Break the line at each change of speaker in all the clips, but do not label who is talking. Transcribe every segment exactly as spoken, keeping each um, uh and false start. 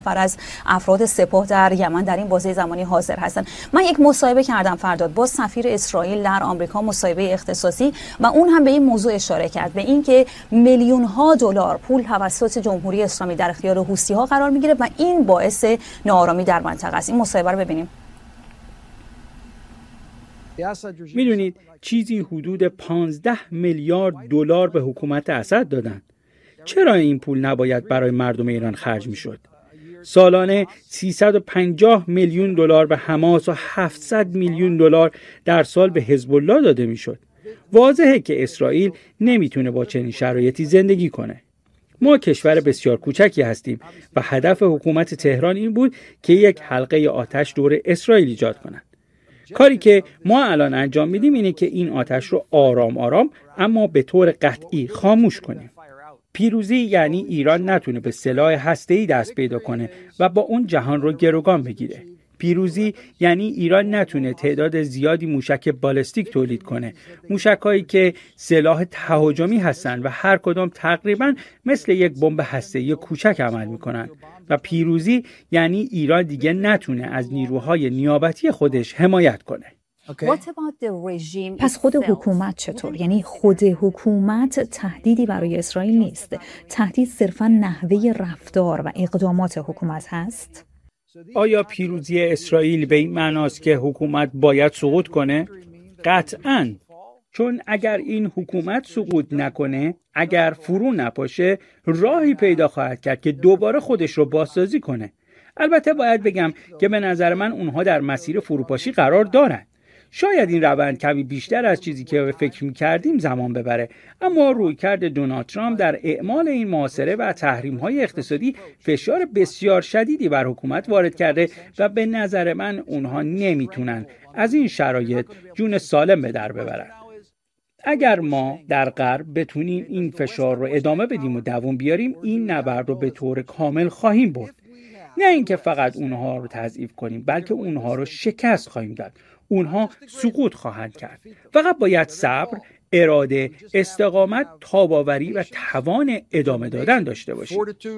نفر از افراد سپاه در یمن در این بازه زمانی حاضر هستند. من یک مصاحبه کردم فرداد با سفیر اسرائیل در آمریکا، مصاحبه اختصاصی، و اون هم به این موضوع اشاره کرد، به اینکه میلیون ها دلار پول توسط جمهوری اسلامی در اختیار حوثی ها قرار میگیره و این باعث ناآرامی در منطقه است. این مصاحبه رو ببینیم.
میدونید چیزی حدود پانزده میلیارد دلار به حکومت اسد دادن. چرا این پول نباید برای مردم ایران خرج میشد؟ سالانه سیصد و پنجاه میلیون دلار به حماس و هفتصد میلیون دلار در سال به حزب الله داده میشد. واضحه که اسرائیل نمیتونه با چنین شرایطی زندگی کنه. ما کشور بسیار کوچکی هستیم و هدف حکومت تهران این بود که یک حلقه آتش دور اسرائیل ایجاد کنند. کاری که ما الان انجام میدیم اینه که این آتش رو آرام آرام اما به طور قطعی خاموش کنیم. پیروزی یعنی ایران نتونه به سلاح هسته‌ای دست پیدا کنه و با اون جهان رو گروگان بگیره. پیروزی یعنی ایران نتونه تعداد زیادی موشک بالستیک تولید کنه، موشکایی که سلاح تهاجمی هستن و هر کدام تقریبا مثل یک بمب هسته‌ای کوچک عمل میکنن. و پیروزی یعنی ایران دیگه نتونه از نیروهای نیابتی خودش حمایت کنه.
پس خود حکومت چطور؟ یعنی خود حکومت تهدیدی برای اسرائیل نیست. تهدید صرفا نحوه رفتار و اقدامات حکومت هست؟
آیا پیروزی اسرائیل به این معناست که حکومت باید سقوط کنه؟ قطعاً. چون اگر این حکومت سقوط نکنه، اگر فرو نپاشه، راهی پیدا خواهد کرد که دوباره خودش رو بازسازی کنه. البته باید بگم که به نظر من اونها در مسیر فروپاشی قرار دارن. شاید این روند کمی بیشتر از چیزی که به فکر می‌کردیم زمان ببره، اما رویکرد دونالد ترامپ در اعمال این محاصره و تحریم‌های اقتصادی فشار بسیار شدیدی بر حکومت وارد کرده و به نظر من اونها نمیتونن از این شرایط جون سالم به در ببرن. اگر ما در غرب بتونیم این فشار رو ادامه بدیم و دوام بیاریم، این نبرد رو به طور کامل خواهیم برد. نه اینکه فقط اونها رو تضعیف کنیم، بلکه اونها رو شکست خواهیم داد. اونها سقوط خواهند کرد. فقط باید صبر، اراده، استقامت، تاباوری و توان ادامه دادن داشته باشیم.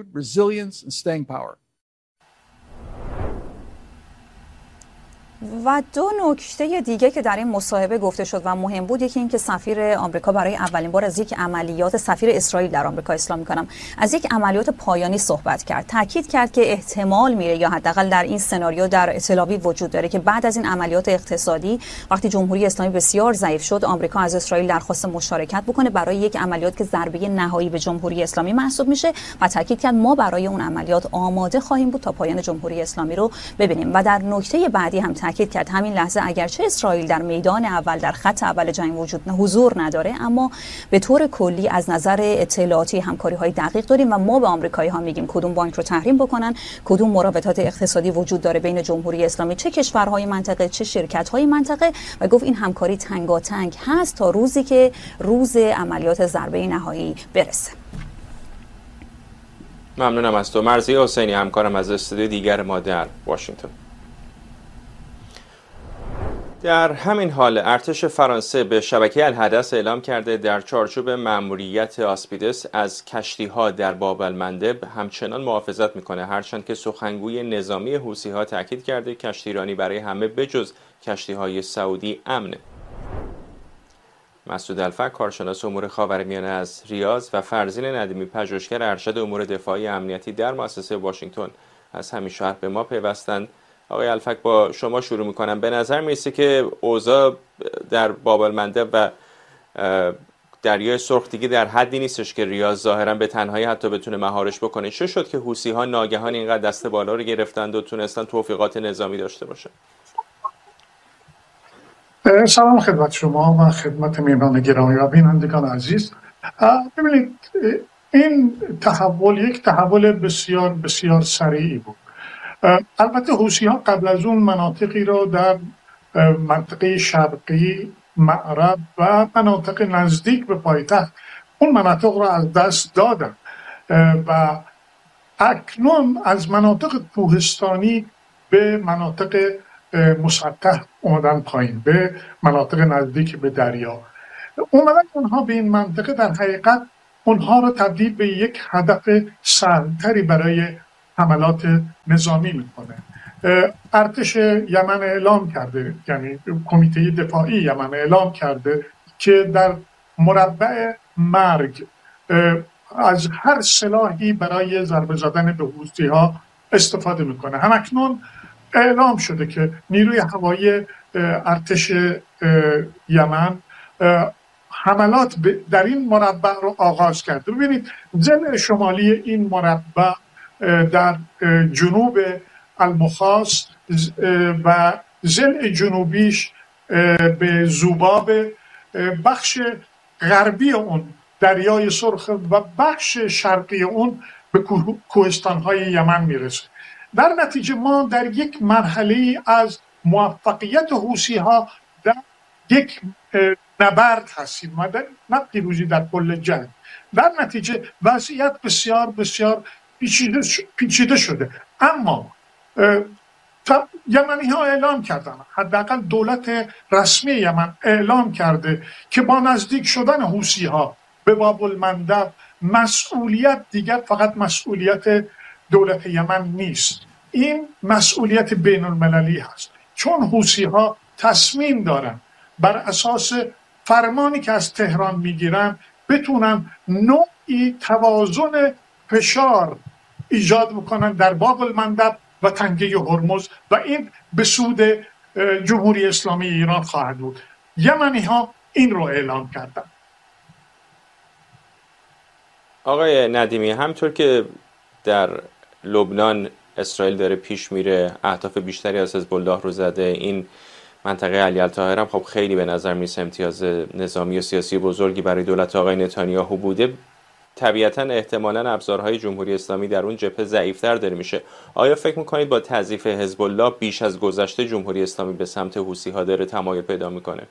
و دو نکته دیگه که در این مصاحبه گفته شد و مهم بود، یکی این که سفیر آمریکا برای اولین بار از یک عملیات، سفیر اسرائیل در آمریکا اصلاح می‌کنم، از یک عملیات پایانی صحبت کرد. تاکید کرد که احتمال میره یا حداقل در این سناریو در تل‌آویو وجود داره که بعد از این عملیات اقتصادی، وقتی جمهوری اسلامی بسیار ضعیف شد، آمریکا از اسرائیل درخواست مشارکت بکنه برای یک عملیات که ضربه نهایی به جمهوری اسلامی محسوب میشه و تاکید کرد ما برای اون عملیات آماده خواهیم بود تا پایان جمهوری اسلامی رو ببینیم. و در نکته بعدی هم تاکید کرد همین لحظه اگرچه اسرائیل در میدان اول، در خط اول جنگ وجود حضور نداره، اما به طور کلی از نظر اطلاعاتی همکاری‌های دقیق داریم و ما به آمریکایی‌ها میگیم کدوم بانک رو تحریم بکنن، کدوم مراودات اقتصادی وجود داره بین جمهوری اسلامی، چه کشورهای منطقه، چه شرکت‌های منطقه، و گفت این همکاری تنگاتنگ هست تا روزی که روز عملیات ضربه نهایی برسه.
ممنونم از تو. مرضیه حسینی، همکارم از استودیو دیگر ما در واشنگتن. در همین حال ارتش فرانسه به شبکه الحدث اعلام کرده در چارچوب مأموریت آسپیدس از کشتی‌ها در باب المندب همچنان محافظت می‌کنه، هرچند که سخنگوی نظامی حوثی‌ها تاکید کرده کشتیرانی برای همه بجز کشتی‌های سعودی امنه. مسعود الفک، کارشناس امور خاورمیانه از ریاض، و فرزین ندیمی، پژوهشگر ارشد امور دفاعی امنیتی در مؤسسه واشنگتن از همین شهر به ما پیوستند. آقای الفک، با شما شروع میکنم. به نظر میرسه که اوضاع در باب المندب و دریای سرخ دیگه در حدی نیستش که ریاض ظاهرا به تنهایی حتی بتونه مهارش بکنه. چه شد که حوثی‌ها ناگهان اینقدر دست بالا رو گرفتند و تونستن توفیقات نظامی داشته باشن؟
سلام خدمت شما و خدمت میهمان گرامی و بینندگان عزیز. ببینید، این تحول یک تحول بسیار بسیار سریعی بود. البته حوثی‌ها قبل از اون مناطقی را در منطقه شرقی، معرب و مناطق نزدیک به پایتخت اون مناطق را از دست دادن و اکنون از مناطق کوهستانی به مناطق مسطح اومدن پایین، به مناطق نزدیک به دریا اومدن. اونها به این منطقه در حقیقت اونها را تبدیل به یک هدف سهل‌تری برای حملات نظامی میکنه. ارتش یمن اعلام کرده، یعنی کمیته دفاعی یمن اعلام کرده که در مربع مرگ از هر سلاحی برای ضربه زدن به حوثی‌ها استفاده میکنه. همکنون اعلام شده که نیروی هوایی ارتش یمن حملات در این مربع رو آغاز کرده. ببینید ضلع شمالی این مربع در جنوب المخاص و ضلع جنوبیش به ذوباب، بخش غربی اون دریای سرخ و بخش شرقی اون به کوهستان‌های یمن میرسه. در نتیجه ما در یک مرحله از موفقیت حوثی‌ها در یک نبرد هستیم و در نه پیروزی در کل جنگ. در نتیجه وضعیت بسیار بسیار پیچیده شده. اما یمنی ها اعلام کردن، حداقل دولت رسمی یمن اعلام کرده که با نزدیک شدن حوثی ها به باب المندب مسئولیت دیگر فقط مسئولیت دولت یمن نیست، این مسئولیت بین المللی هست، چون حوثی ها تصمیم دارن بر اساس فرمانی که از تهران میگیرن بتونن نوعی توازن فشار ایجاد بکنن در باب المندب و تنگه هرمز و این به سود جمهوری اسلامی ایران خواهد بود. یمنی ها این رو اعلام کردن.
آقای ندیمی، همطور که در لبنان اسرائیل داره پیش میره، اهداف بیشتری از حزب الله رو زده، این منطقه علی الطاهر هم خب خیلی به نظر میسه امتیاز نظامی و سیاسی بزرگی برای دولت آقای نتانیاهو بوده، طبیعتاً احتمالاً ابزارهای جمهوری اسلامی در اون جبهه ضعیف‌تر داره میشه. آیا فکر میکنید با تضعیف حزب الله بیش از گذشته جمهوری اسلامی به سمت حوثی‌ها داره تمایل پیدا میکنه؟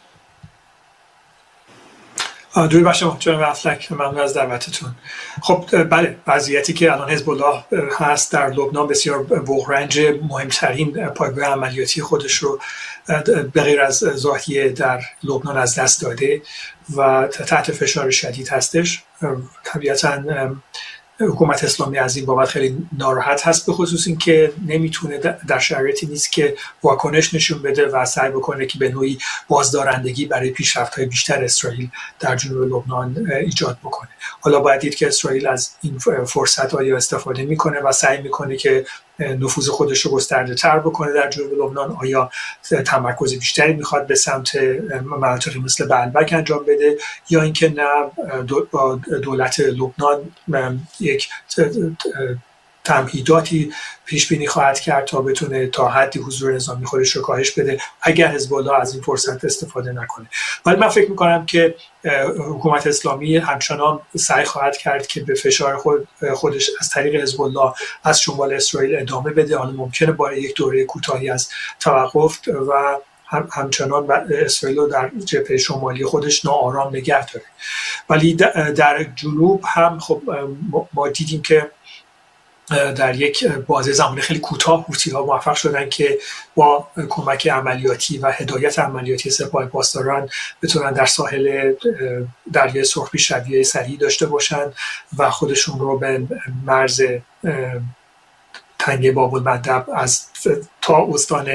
درود بر شما جناب افلک، ممنون از دعوتتون. خب بله، وضعیتی که الان حزب الله هست در لبنان بسیار بحرانج، مهمترین پایگاه عملیاتی خودش رو به غیر از ذاتیه در لبنان از دست داده و تحت فشار شدید هستش. طبیعتاً حکومت اسلامی از این بابت خیلی ناراحت هست، به خصوص این که نمیتونه در شرایطی نیست که واکنش نشون بده و سعی بکنه که به نوعی بازدارندگی برای پیشرفت‌های بیشتر اسرائیل در جنوب لبنان ایجاد بکنه. حالا باید دید که اسرائیل از این فرصت آیا استفاده میکنه و سعی میکنه که نفوذ خودش رو گسترده تر بکنه در جنوب لبنان، آیا تمرکز بیشتری میخواد به سمت مناطقی مثل بعلبک انجام بده، یا اینکه نه با دولت لبنان یک تمهیداتی پیش بینی خواهد کرد تا بتونه تا حدی حضور نظامی خودش رو کاهش بده اگر حزب الله از این فرصت استفاده نکنه. ولی من فکر میکنم که حکومت اسلامی همچنان سعی خواهد کرد که به فشار خود خودش از طریق حزب الله از شمال اسرائیل ادامه بده. حالا ممکنه با یک دوره کوتاهی از توقف و همچنان اسرائیل رو در جبهه شمالی خودش ناآرام نگه داره. ولی در جنوب هم خب ما دیدیم که در یک بازه زمانی خیلی کوتاه حوثی‌ها موفق شدن که با کمک عملیاتی و هدایت عملیاتی سپاه پاسداران بتونن در ساحل دریای سرخ پیشروی سریع داشته باشن و خودشون رو به مرز تنگه باب المندب از تا استان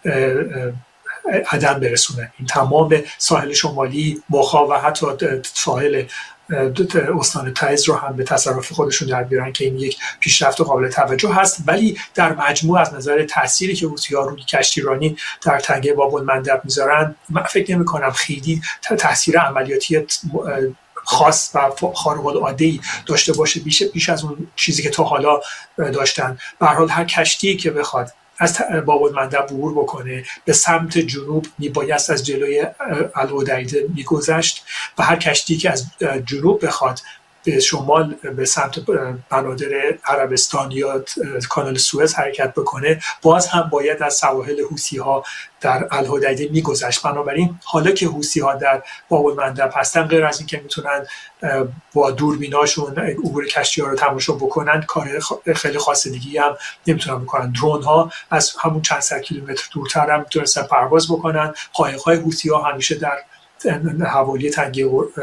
عدن برسونن. این تمام ساحل شمالی، مخا و حتی ساحل استان تعز رو هم به تصرف خودشون در بیارن که این یک پیشرفت قابل توجه هست. ولی در مجموع از نظر تأثیری که حوثی‌ها روی کشتیرانی در تنگه باب المندب میذارن، من فکر نمی‌کنم خیلی تأثیر عملیاتی خاص و خارق العاده‌ای داشته باشه بیش بیش از اون چیزی که تا حالا داشتن. به هر حال هر کشتی که بخواد از باب المندب عبور بکنه به سمت جنوب میبایست از جلوی الحدیده میگذشت و هر کشتی که از جنوب بخواد به شمال به سمت بنادر عربستان یا کانال سوئز حرکت بکنه باز هم باید از سواحل حوثی‌ها در الحدیده میگذشت. بنابراین حالا که حوثی‌ها در باب المندب هستن، غیر از این که میتونن با دوربیناشون عبور کشتی‌ها رو تماشا بکنن، کار خیلی خاص دیگه هم نمیتونن بکنن. درون ها از همون چند صد کیلومتر دورتر هم میتونن پرواز بکنن. قایق‌های حوثی‌ها همیشه در حوالی تنگه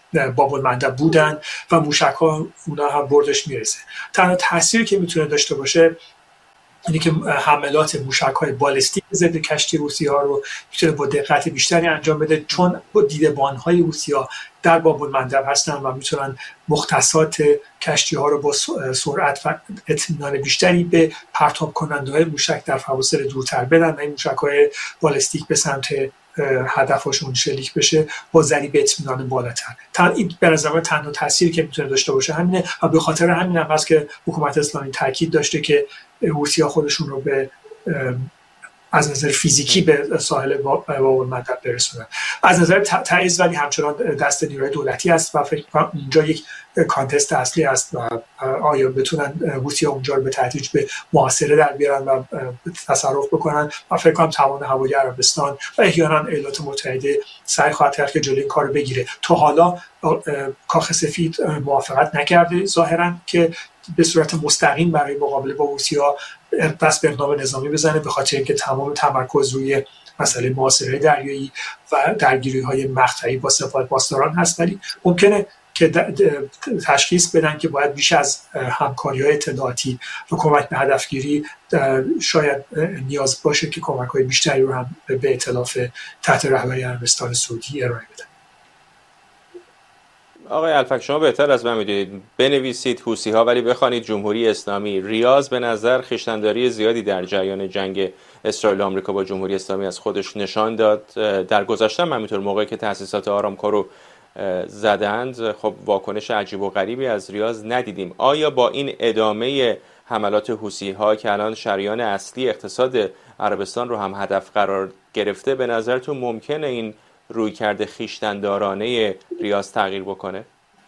باب المندب بودن و موشک‌ها اونا هم بردش میرسه. تنها تأثیری که میتونه داشته باشه اینه که حملات موشک‌های بالستیک ضد کشتی روسی‌ها رو میتونه با دقت بیشتری انجام بده، چون با دیدبان‌های روسی‌ها در باب المندب هستن و میتونن مختصات کشتی‌ها رو با سرعت و اطمینان بیشتری به پرتاب کننده‌های موشک در فواصل دورتر بدن و این موشک‌های بالستیک به سمت هدفشون شلیک بشه با ضریب اطمینان بالاتر. این به نظر من تنها تأثیری که میتونه داشته باشه همینه و به خاطر همین هم هست که حکومت اسلامی تاکید داشته که روسی‌ها خودشون رو به از نظر فیزیکی به ساحل باب المندب برسونن. از نظر تایید ولی همچنان دست نیروی دولتی است و فکر کنم اونجا یک کانتست اصلی است و آیا بتونن روسیه اونجا رو به تدریج به محاصره در بیارن و تصرف بکنن و فکر کنم توان هوایی عربستان و احیانا ایالات متحده سعی خواهد کرد که جلوی این کارو بگیره. تا حالا کاخ سفید موافقت نکرده ظاهرا که به صورت مستقیم برای مقابله با روسیه‌ها دست به اقدام نظامی بزنه، به خاطر اینکه تمام تمرکز روی مسئله محاصره دریایی و درگیری‌های مقطعی با سپاه پاسداران هست. ولی ممکنه که تشخیص بدن که باید بیش از همکاری‌های اطلاعاتی و کمک به هدفگیری شاید نیاز باشه که کمک‌های بیشتری رو هم به ائتلاف تحت رهبری عربستان سعودی ارائه بدن.
آقای الفک، شما بهتر از من میدونید، بنویسید حوثی‌ها ولی بخوانید جمهوری اسلامی. ریاض به نظر خویشتن‌داری زیادی در جریان جنگ اسرائیل و آمریکا با جمهوری اسلامی از خودش نشان داد. در گذشته هم همینطور موقعی که تأسیسات آرامکو رو زدند خب واکنش عجیب و غریبی از ریاض ندیدیم. آیا با این ادامه حملات حوثی‌ها که الان شریان اصلی اقتصاد عربستان رو هم هدف قرار گرفته، به نظرتون ممکنه این رویکرد خویشتن‌دارانه ریاض تغییر بکنه؟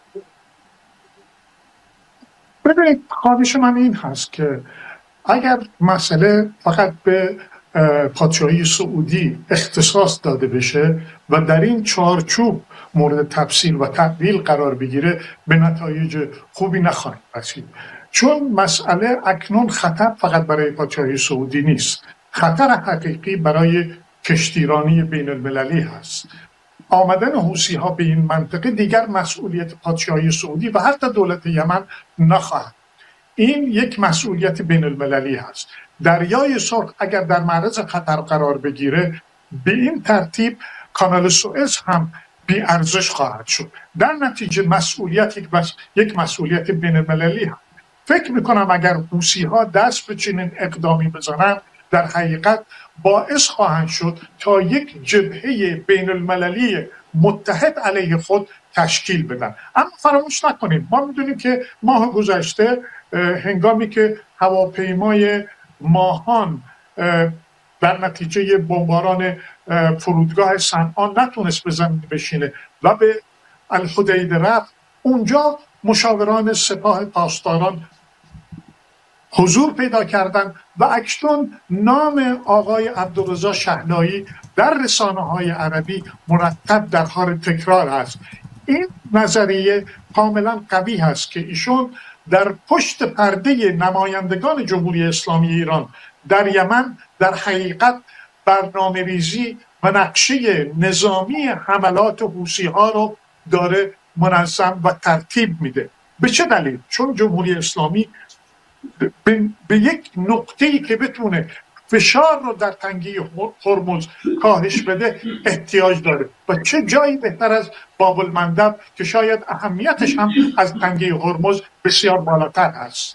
ببینید، خواهش من این هست که اگر مسئله فقط به پادشاهی سعودی اختصاص داده بشه و در این چارچوب مورد تفصیل و تأویل قرار بگیره، به نتایج خوبی نخواهد رسید. چون مسئله اکنون خطر فقط برای پادشاهی سعودی نیست، خطر حقیقی برای کشتیرانی بین المللی هست. آمدن حوثی‌ها به این منطقه دیگر مسئولیت پادشاهی سعودی و حتی دولت یمن نخواهد. این یک مسئولیت بین المللی هست. دریای سرخ اگر در معرض خطر قرار بگیره، به این ترتیب کانال سوئز هم بی ارزش خواهد شد. در نتیجه مسئولیت یک, بس یک مسئولیت بین المللی هست. فکر میکنم اگر حوثی‌ها دست به چنین اقدامی بزنن، در حقیقت باعث خواهند شد تا یک جبهه بین المللی متحد علیه خود تشکیل بدن. اما فراموش نکنیم، ما میدونیم که ماه گذشته هنگامی که هواپیمای ماهان در نتیجه بمباران فرودگاه صنعا نتونست به زمین بشینه و به الحدیده رفت، اونجا مشاوران سپاه پاسداران حضور پیدا کردن و اکنون نام آقای عبدالرضا شهلایی در رسانه‌های عربی مرتب در حال تکرار است. این نظریه کاملا قوی هست که ایشون در پشت پرده نمایندگان جمهوری اسلامی ایران در یمن در حقیقت برنامه ریزی و نقشه نظامی حملات حوثی‌ها رو داره منظم و ترتیب میده. به چه دلیل؟ چون جمهوری اسلامی به, به یک نقطه‌ای که بتونه فشار رو در تنگه هرمز کاهش بده احتیاج داره و چه جایی بهتر از باب المندب که شاید اهمیتش هم از تنگه هرمز بسیار بالاتر است.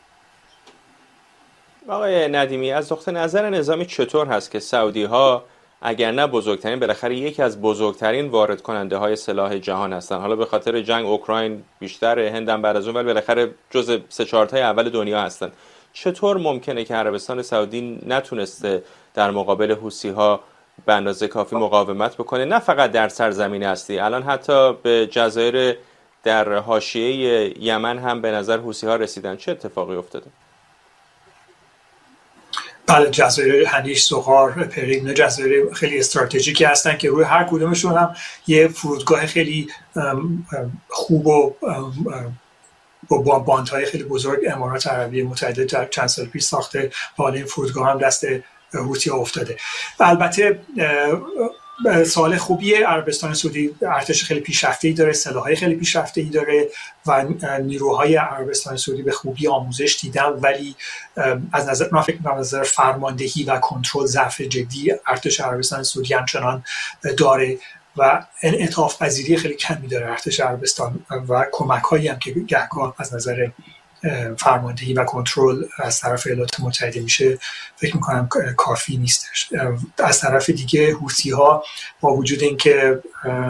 آقای ندیمی، از نقطه نظر نظامی چطور هست که سعودی ها اگر نه بزرگترین، بالاخره یکی از بزرگترین وارد کننده های سلاح جهان هستن؟ حالا به خاطر جنگ اوکراین بیشتر، هندم بعد از اون، ولی بالاخره جزء سه چهار تای اول دنیا هستن. چطور ممکنه که عربستان سعودی نتونسته در مقابل حوثی‌ها به اندازه کافی مقاومت بکنه، نه فقط در سرزمین اصلی، الان حتی به جزایر در حاشیه یمن هم به نظر حوثی‌ها رسیدن؟ چه اتفاقی افتاده؟
بله، جزایر هنیش، زغار، پرین، جزایر خیلی استراتژیکی هستن که روی هر کدومشون هم یه فرودگاه خیلی خوب و با باندهای خیلی بزرگ امارات عربی متحده در چند سال پیش ساخته و این فرودگاه هم دست حوثی‌ها افتاده. البته سوال خوبیه. عربستان سعودی ارتش خیلی پیشرفته‌ای داره، سلاح‌های خیلی پیشرفته‌ای داره و نیروهای عربستان سعودی به خوبی آموزش دیدن، ولی از نظر من فکر می‌کنم از نظر فرماندهی و کنترل ضعف جدی ارتش عربستان سعودی همچنان داره و انعطاف پذیری خیلی کمی داره ارتش عربستان و کمک‌هایی هم که گهگاه از نظر فرماندهی و کنترل از طرف ایالات متحده میشه فکر میکنم کافی نیستش. از طرف دیگه حوثی‌ها با وجود اینکه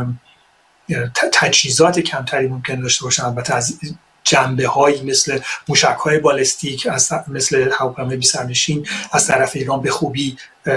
تجهیزات کمتری ممکن داشته باشن، البته از جنبه هایی مثل موشک های بالستیک، مثل هواپیمای بی سرنشین از طرف ایران به خوبی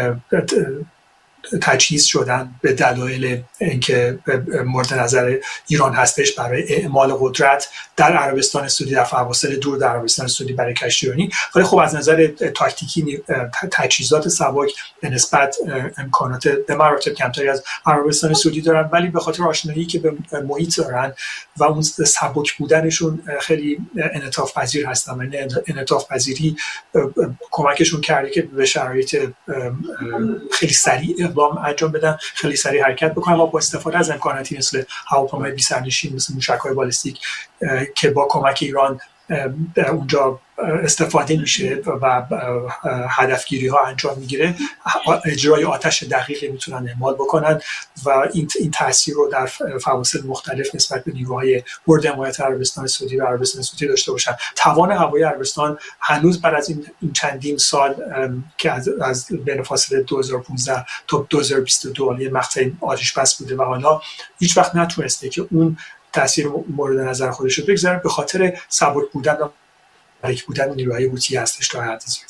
تجهیز شدن به دلایل اینکه مورد نظر ایران هستش برای اعمال قدرت در عربستان سعودی، در فواصل دور در عربستان سعودی برای کشتیرانی. ولی خب از نظر تاکتیکی تجهیزات سبک به نسبت امکانات به مراتب کمتری از عربستان سعودی دارن، ولی به خاطر آشنایی که به محیط دارن و اون سبک بودنشون خیلی انعطاف پذیر هستن و انعطاف پذیری کمکشون کرده که به شرایط خیلی سریع اقدام انجام بدن، خیلی سریع حرکت بکنن و با استفاده از امکاناتی مثل هواپیمای بی سرنشین، مثل موشک‌های بالستیک که با کمک ایران اونجا استفاده میشه و هدفگیری ها انجام میگیره، اجرای آتش دقیقی میتونن اعمال بکنن و این این تاثیر رو در فواصل مختلف نسبت به نیروهای مورد حمایت عربستان سعودی و عربستان سعودی داشته باشن. توان هوایی عربستان هنوز بعد از این, این چندین سال که از, از بین فاصله دو هزار و پانزده تا دو هزار و بیست و دو یه مقطع آتش بس بوده و حالا هیچ وقت نتونسته که اون تاثیر مورد نظر خودش رو بگذاره، به خاطر سبک بودن و باریک بودن نیروهای حوثی هستش تا حد زیادی.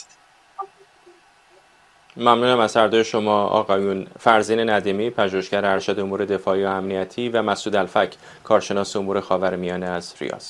ممنونم از هر دوی شما آقایون فرزین ندیمی، پژوهشگر ارشد امور دفاعی و امنیتی، و مسعود الفک، کارشناس امور خاورمیانه از ریاض.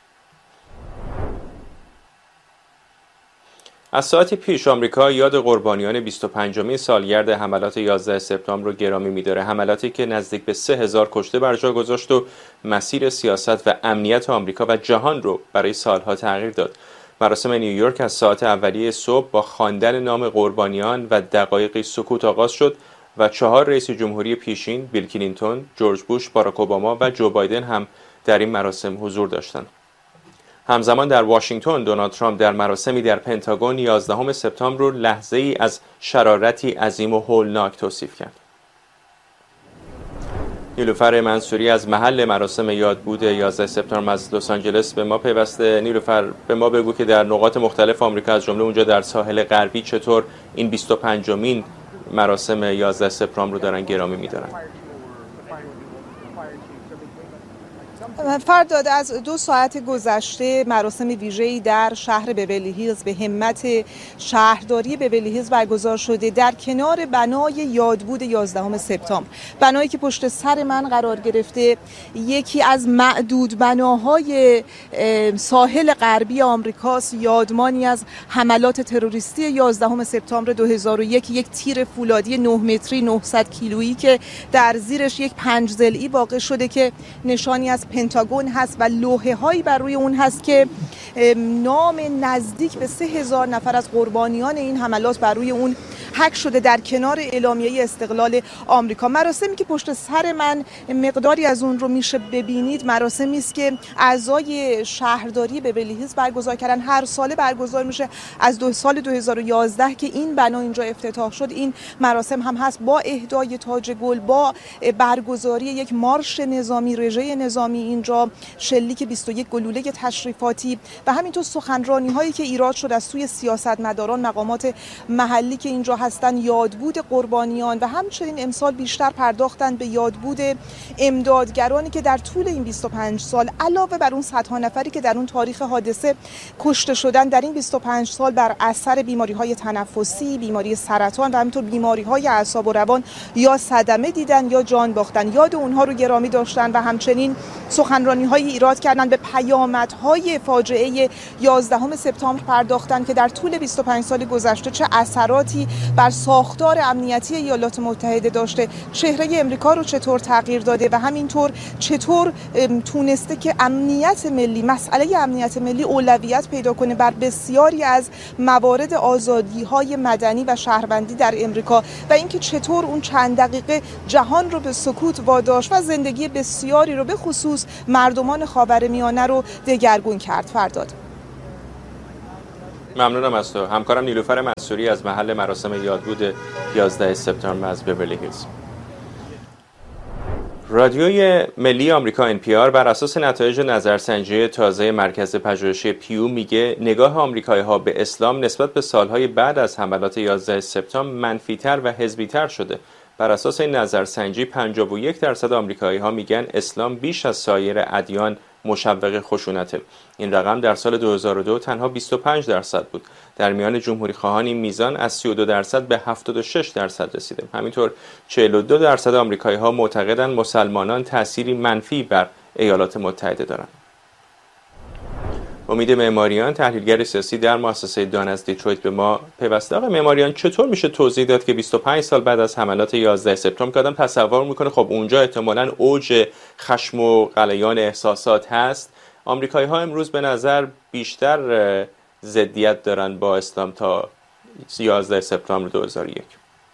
از ساعتی پیش آمریکا یاد قربانیان بیست و پنجمین سالگرد حملات یازده سپتامبر رو گرامی می‌داره، حملاتی که نزدیک به سه هزار کشته بر جا گذاشت و مسیر سیاست و امنیت آمریکا و جهان رو برای سالها تغییر داد. مراسم نیویورک از ساعت اولیه صبح با خواندن نام قربانیان و دقایقی سکوت آغاز شد و چهار رئیس جمهوری پیشین، بیل کلینتون، جورج بوش، باراک اوباما و جو بایدن هم در این مراسم حضور داشتند. همزمان در واشنگتن دونالد ترامپ در مراسمی در پنتاگون یازدهم سپتامبر رو لحظه‌ای از شرارتی عظیم و هولناک توصیف کرد. نیلوفر منصوری از محل مراسم یادبود یازده سپتامبر از لس آنجلس به ما پیوسته. نیلوفر، به ما بگو که در نقاط مختلف آمریکا از جمله اونجا در ساحل غربی چطور این بیست و پنجمین مراسم یازده سپتامبر رو دارن گرامی می‌دارن؟
فرداد، از دو ساعت گذشته مراسم ویژه‌ای در شهر بیولی هیلز به همت شهرداری بیولی هیلز برگزار شده در کنار بنای یادبود یازدهم سپتامبر. بنایی که پشت سر من قرار گرفته یکی از معدود بناهای ساحل غربی آمریکاست، یادمانی از حملات تروریستی یازدهم سپتامبر دو هزار و یک، یک تیر فولادی نه متری نهصد کیلویی که در زیرش یک پنج ضلعی واقع شده که نشانی از پنتاگون هست و لوحه هایی بر روی اون هست که نام نزدیک به سه هزار نفر از قربانیان این حملات بر روی اون حک شده در کنار اعلامیه استقلال آمریکا. مراسمی که پشت سر من مقداری از اون رو میشه ببینید، مراسمی است که اعضای شهرداری بیولی هیلز برگزار کردن. هر ساله برگزار میشه از دو سال دو هزار و یازده که این بنا اینجا افتتاح شد. این مراسم هم هست با اهدای تاج گل، با برگزاری یک مارش نظامی، رژه نظامی اینجا، شلیک بیست و یک گلوله تشریفاتی و همینطور سخنرانی هایی که ایراد شد از سوی سیاستمداران، مقامات محلی که اینجا هستن، یادبود قربانیان و همچنین امسال بیشتر پرداختن به یادبود امدادگرانی که در طول این بیست و پنج سال علاوه بر اون صدها نفری که در اون تاریخ حادثه کشته شدن، در این بیست و پنج سال بر اثر بیماری‌های تنفسی، بیماری سرطان و همینطور بیماری‌های اعصاب و روان یا صدمه دیدن یا جان باختن. یاد اونها رو گرامی داشتن و همچنین سخنرانی‌های ایراد کردن، به پیامدهای فاجعه یازدهم سپتامبر پرداختن که در طول بیست و پنج سال گذشته چه اثراتی بر ساختار امنیتی ایالات متحده داشته، چهره امریکا رو چطور تغییر داده و همینطور چطور تونسته که امنیت ملی، مسئله امنیت ملی اولویت پیدا کنه بر بسیاری از موارد آزادی‌های مدنی و شهروندی در امریکا و اینکه چطور اون چند دقیقه جهان رو به سکوت واداشت و زندگی بسیاری رو به خصوص مردمان خاورمیانه رو دگرگون کرد. فرداد.
ممنونم از تو. همکارم نیلوفر منصوری از محل مراسم یادبود یازده سپتامبر از بیورلی هیلز. رادیوی ملی آمریکا ان پی آر بر اساس نتایج نظرسنجی تازه مرکز پژوهشی پیو میگه نگاه آمریکایی‌ها به اسلام نسبت به سالهای بعد از حملات یازده سپتامبر منفی‌تر و حزبی‌تر شده. بر اساس این نظرسنجی پنجاه و یک درصد آمریکایی‌ها میگن اسلام بیش از سایر ادیان مشوق خشونته. این رقم در سال دو هزار و دو تنها بیست و پنج درصد بود. در میان جمهوری خواهان این میزان از سی و دو درصد به هفتاد و شش درصد رسیده. همینطور چهل و دو درصد آمریکایی‌ها معتقدند مسلمانان تأثیری منفی بر ایالات متحده دارند. امید معماریان، تحلیلگر سیاسی در مؤسسه دان از دیترویت به ما پیوسته. آقای معماریان، چطور میشه توضیح داد که بیست و پنج سال بعد از حملات یازده سپتامبر که آدم تصور میکنه خب اونجا احتمالاً اوج خشم و غلیان احساسات هست، آمریکایی‌ها امروز به نظر بیشتر ضدیت دارن با اسلام تا یازده سپتامبر دو هزار و یک؟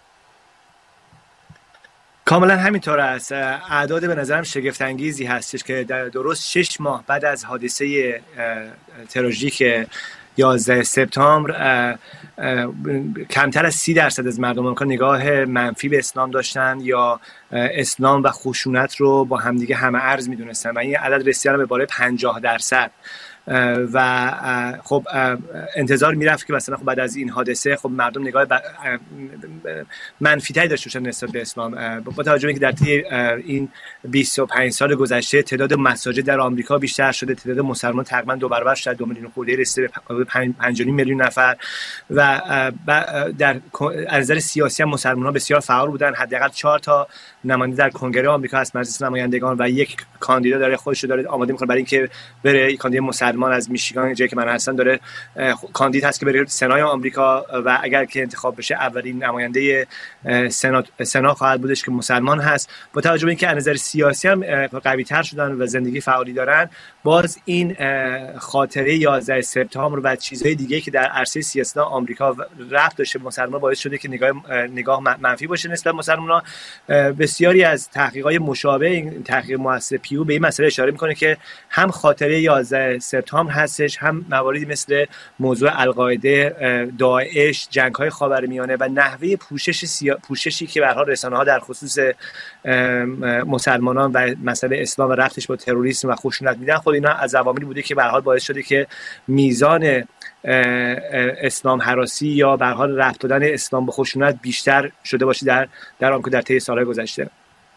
کاملا همینطور است. اعداد به نظرم شگفت انگیزی هستش که در درست شش ماه بعد از حادثه تروریستی یازده سپتامبر کمتر از سی درصد از مردم آمریکا نگاه منفی به اسلام داشتن یا اسلام و خشونت رو با همدیگه همه ارز میدونستن و این عدد رسیدن به بالای پنجاه درصد. و خب انتظار میرفت که مثلا خب بعد از این حادثه خب مردم نگاه منفی‌تری داشته باشن نسبت به اسلام، با توجه به اینکه در طی این بیست و پنج سال گذشته تعداد مساجد در آمریکا بیشتر شده، تعداد مسلمان تقریبا دو برابر شده، دو میلیون خورده رسیده به پنج و نیم میلیون نفر و در از نظر سیاسی هم مسلمان‌ها بسیار فعال بودن. حداقل چهار تا نماینده در کنگره آمریکا هست، مجلس نمایندگان، و یک کاندیدا داره خودش رو داره آماده می‌کنه برای اینکه بره، یک کاندیدا مسلمان از میشیگان جایی که من هستم داره کاندید هست که بره سنای آمریکا و اگر که انتخاب بشه اولین نماینده سنا سنا خواهد بودش که مسلمان هست. با توجه به اینکه از نظر سیاسی هم قوی‌تر شدن و زندگی فعالی دارن، باز این خاطره یازده سپتامبر و چیزهای دیگه که در عرصه سیاسی آمریکا ربط داشته به مسلمان باعث شده که نگاه نگاه منفی باشه نسبت به مسلمان‌ها. بسیاری از تحقیقات مشابه این تحقیق مؤسسه پیو به این مسئله اشاره میکنه که هم خاطره یازده سپتامبر هستش، هم مواردی مثل موضوع القاعده، داعش، جنگ‌های خاورمیانه و نحوه پوشش سیا... پوششی که به هر حال رسانه‌ها در خصوص مسلمانان و مسئله اسلام و ربطش با تروریسم و خشونت میدن، خود اینا از عواملی بوده که به هر حال باعث شده که میزان اسلام هراسی یا به هر حال ربط دادن اسلام به خشونت بیشتر شده باشه در در آمریکا در طی سال‌های گذشته.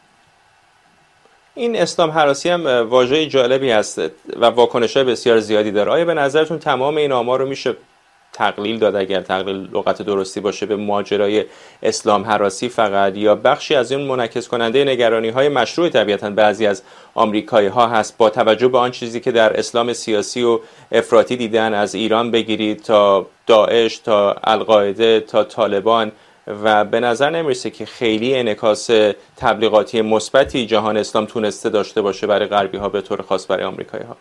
این اسلام هراسی هم واژه جالبی هست و واکنش‌های بسیار زیادی داره. آیا به نظرتون تمام این آمار رو میشه تقلیل داد، اگر تقلیل لغت درستی باشه، به ماجرای اسلام هراسی فقط، یا بخشی از این منعکس کننده نگرانی‌های مشروع طبیعتاً بعضی از آمریکایی‌ها هست با توجه به آن چیزی که در اسلام سیاسی و افراطی دیدن، از ایران بگیرید تا داعش تا القاعده تا طالبان، و به نظر نمیرسه که خیلی انعکاس تبلیغاتی مثبتی جهان اسلام تونسته داشته باشه برای غربی‌ها به طور خاص برای آمریکایی‌ها؟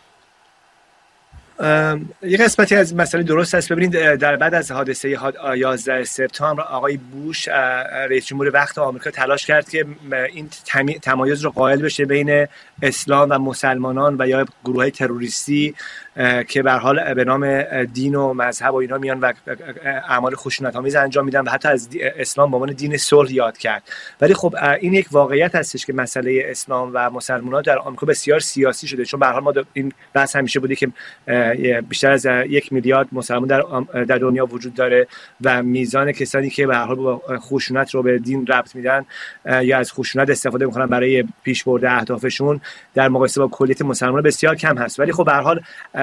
یک قسمتی از مسئله درست است. ببینید در بعد از حادثه یازده سپتامبر آقای بوش رئیس جمهور وقت آمریکا تلاش کرد که این تمایز رو قائل بشه بین اسلام و مسلمانان و یا گروه‌های تروریستی که به هر حال به نام دین و مذهب و اینا میان و اعمال خشونت‌آمیز انجام میدن و حتی از اسلام به عنوان دین صلح یاد کرد. ولی خب این یک واقعیت هستش که مسئله اسلام و مسلمانان در آمریکا بسیار سیاسی شده، چون به هر حال ما این بحث همیشه بوده که بیشتر از یک میلیارد مسلمان در در دنیا وجود داره و میزان کسانی که به هر حال با خشونت رو به دین ربط میدن یا از خشونت استفاده میکنن برای پیشبرد اهدافشون در مقایسه با کلیت مسلمانان بسیار کم هست. ولی خب به هر حال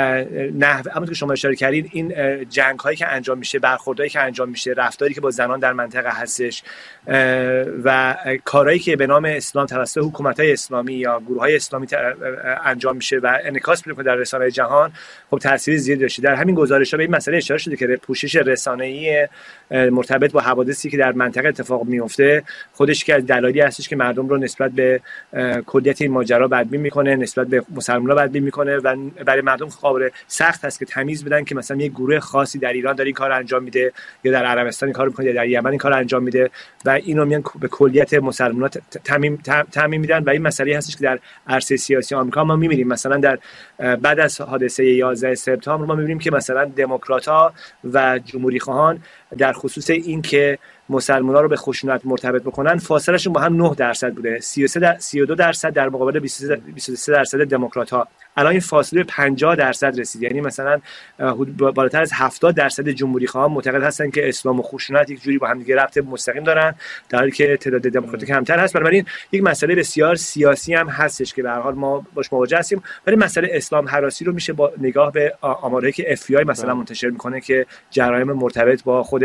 نحو همونطور که شما اشاره کردین این جنگ هایی که انجام میشه، برخوردهایی که انجام میشه، رفتاری که با زنان در منطقه هستش و کارهایی که به نام اسلام توسط حکومت‌های اسلامی یا گروه‌های اسلامی انجام میشه و انعکاس می‌کنه در رسانه‌های جهان، خب تأثیر زیادی داشته. در همین گزارش‌ها به این مسئله اشاره شده که پوشش رسانه‌ای مرتبط با حوادثی که در منطقه اتفاق میفته خودش که از دلایلی هستش که مردم رو نسبت به کلیت این ماجرا بدبین میکنه، نسبت به مسلمان‌ها بدبین میکنه و برای مردم قابل سخت است که تمیز بدن که مثلا یک گروه خاصی در ایران داره این کارو انجام میده یا در عربستان این کارو میکنه یا در یمن این کارو انجام میده و اینو میان به کلیت مسلمان‌ها تعمیم تعمیم میدن و این مسئله هستش که در عرصه سیاسی آمریکا ما میبینیم. مثلا در بعد از حادثه یازده سپتامبر ما میبینیم که مثلا دموکرات‌ها و جمهوری‌خواهان در خصوص این که مسلمان‌ها رو به خشونت مرتبط بکنن فاصلهشون با هم نه درصد بوده، سی و دو درصد در مقابل بیست و سه درصد دموکرات‌ها. الان این فاصله پنجاه درصد رسید، یعنی مثلا بالاتر از هفتاد درصد جمهوری‌خواهان معتقد هستن که اسلام و خشونت یک جوری با هم دیگه رابطه مستقیم دارن، در حالی که تعداد دموکرات کمتر هست. بنابراین یک مسئله بسیار سیاسی هم هستش که به هر حال ما باش مواجه هستیم. ولی مسئله اسلام هراسی رو میشه با نگاه به آمارهایی که اف بی آی مثلا منتشر میکنه که جرایم مرتبط با خود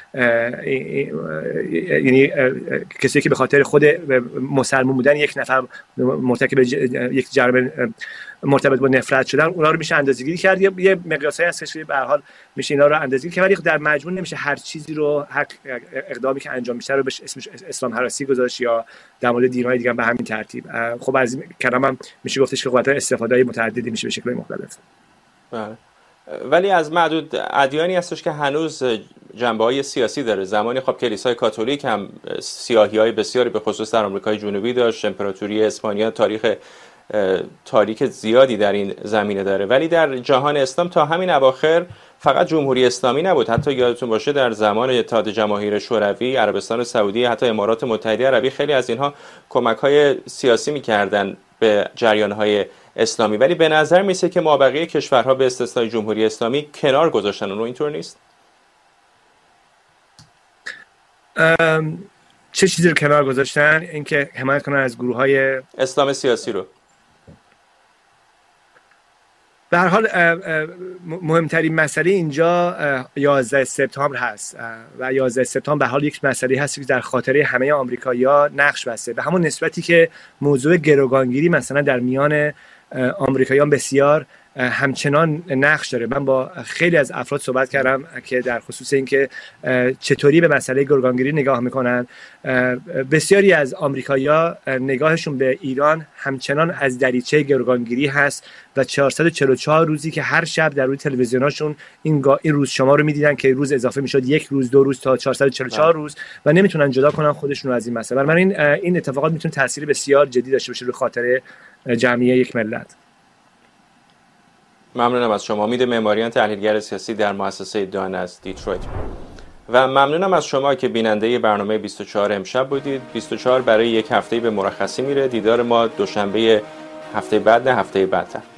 یعنی کسی که به خاطر خود مسلمان بودن یک نفر مرتکب یک جرم مرتبط با نفرت شدن اونا رو میشه اندازه‌گیری کرد. یه مقیاسایی هستش که به هر حال میشه اینا رو اندازه‌گیری کرد، ولی در مجموع نمیشه هر چیزی رو، هر اقدامی که انجام میشه رو بهش اسمش اسلام هراسی گذاشت یا در مورد دین‌های دیگه به همین ترتیب. خب از این کلام میشه گفتش که قطعا استفاده‌های متعددی میشه به شکل مختلف.
بله. ولی از معدود ادیانی هستش که هنوز جنبه‌های سیاسی داره. زمانی خب کلیسای کاتولیک هم سیاهی‌های بسیاری به خصوص در آمریکای جنوبی داشت، امپراتوری اسپانیا تاریخ تاریک زیادی در این زمینه داره، ولی در جهان اسلام تا همین اواخر فقط جمهوری اسلامی نبود. حتی یادتون باشه در زمان اتحاد جماهیر شوروی، عربستان سعودی، حتی امارات متحده عربی، خیلی از اینها کمک‌های سیاسی می‌کردن به جریان‌های اسلامی. ولی به نظر میسه که مابقی کشورها به استثنای جمهوری اسلامی کنار گذاشتن. اون اینطور نیست؟
ام... چه چیزی رو کنار گذاشتن؟ اینکه حمایت کنن از گروه‌های
اسلام سیاسی رو.
به هر حال مهمترین مسئله اینجا یازده سپتامبر هست و یازده سپتامبر به حال یک مسئله هست که در خاطره همه آمریکایی‌ها نقش بسته. به همون نسبتی که موضوع گروگانگیری مثلا در میان آمریکاییان بسیار همچنان نقش داره. من با خیلی از افراد صحبت کردم که در خصوص اینکه چطوری به مسئله گروگانگیری نگاه میکنن. بسیاری از آمریکایی‌ها نگاهشون به ایران همچنان از دریچه گروگانگیری هست و چهارصد و چهل و چهار روزی که هر شب در روی تلویزیوناشون این این روز شما رو میدیدن که روز اضافه میشد یک روز، دو روز تا چهارصد و چهل و چهار روز و نمیتونن جدا کنن خودشون رو از این مسئله. من این این اتفاقات میتونه تاثیر بسیار جدی داشته باشه روی خاطره جمعی یک ملت.
ممنونم از شما. امید معماریان، تحلیلگر سیاسی در مؤسسه دان از دیترویت. و ممنونم از شما که بیننده برنامه بیست و چهار امشب بودید. بیست و چهار برای یک هفته به مرخصی میره. دیدار ما دوشنبه هفته بعد، نه هفته بعدتر.